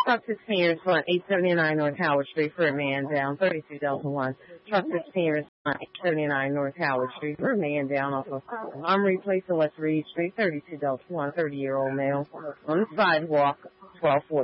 Truck 16 respond 879 North Howard Street for a man down, 32 Delta 1. Truck 16 respond 879 North Howard Street for a man down off of Armory Place and West Reed Street, 32 Delta 1, 30-year-old male on the sidewalk, 1240.